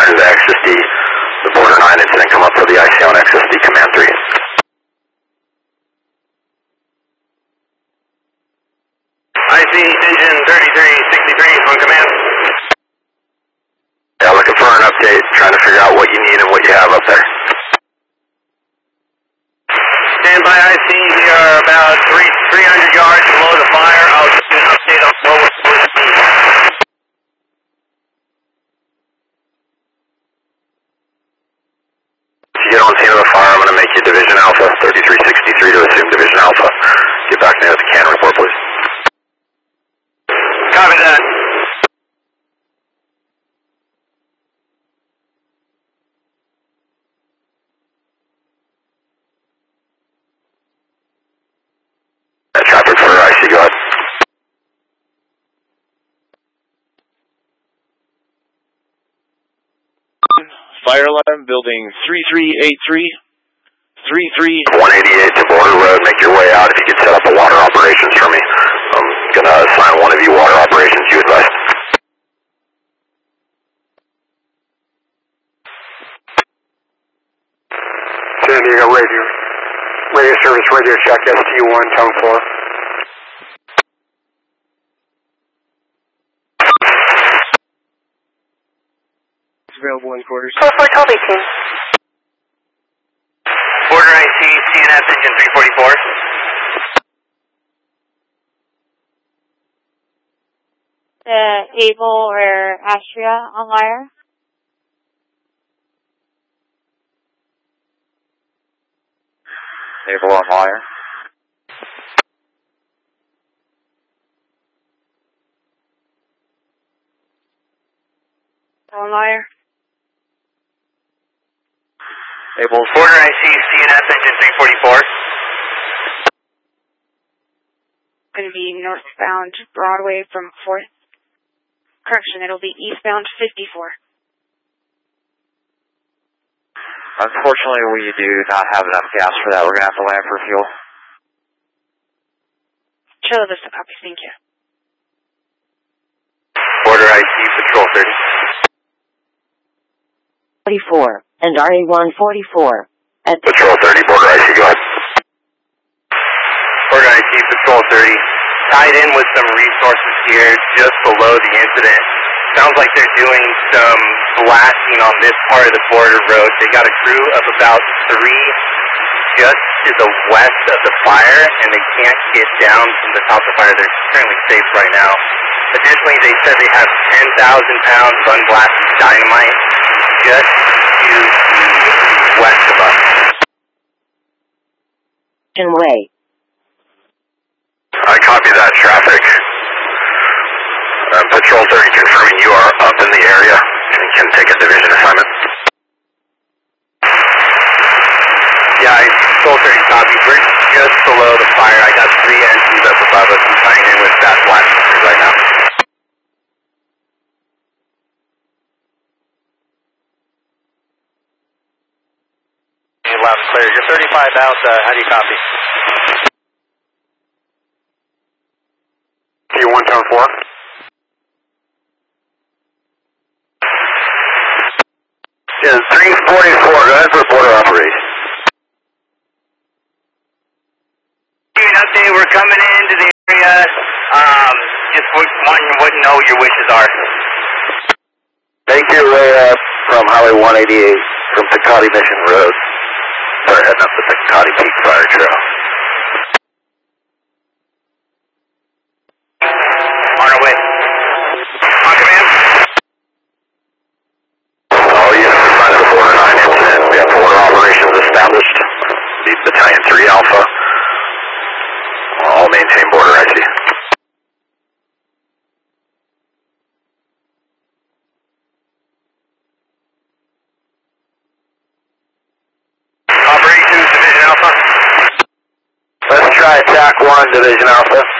9 to XSD, the border 9 incident come up for the IC on XSD command 3. IC engine 3363 on command. Yeah, looking for an update, trying to figure out what you need and what you have up there. Standby IC, we are about 300 yards below the fire. I'll give you an update on what we're supposed to see. If you get on scene of the fire, I'm going to make you Division Alpha, 3363 to assume Division Alpha. Get back to me with the CAN report, please. Copy that. Traffic for IC, go ahead. Fire alarm, building 3383, 188 to Border Road, make your way out. If you could set up a water operations for me. I'm going to assign one of you water operations, you advise. San Diego radio service, radio check, ST1, tone 4. Available in quarters. 44 Toby team. Border IC, CNS engine 344. Able or Astria on wire. Able on wire. On wire. Able. Border IC, CNS engine 344. Going to be northbound Broadway from 4th. Correction, it'll be eastbound 54. Unfortunately, we do not have enough gas for that. We're going to have to land for fuel. Chill this copy, thank you. Border IC, Patrol 30. 44 and RA144 at Patrol 30, Border IC, go ahead. Border IC, Patrol 30. Tied in with some resources here just below the incident. Sounds like they're doing some blasting on this part of the border road. They got a crew of about 3 just to the west of the fire, and they can't get down from the top of the fire. They're currently safe right now. Additionally, they said they have 10,000 pounds of unblasted dynamite just to the west of us. Way. I copy that traffic. Patrol 30 confirming you are up in the area and can take a division assignment. Yeah, Patrol 30 copy. We're just below the fire. I got 3 engines up above us. I'm tying in with that black right now. Loud and clear. You're 35 out. How do you copy? T1, tone 4. Yeah, 344, go ahead for border operations. Give me an update. We're coming into the area. Just wanting to know what your wishes are. Make your way up from Highway 188 from Tecate Mission Road. Start heading up the Tecate Peak Fire Trail. On our way. On command. All units assigned to the border 9 incident. We have border operations established. Lead Battalion 3 Alpha. All maintain border IC. Operations, Division Alpha. Let's try attack 1, Division Alpha.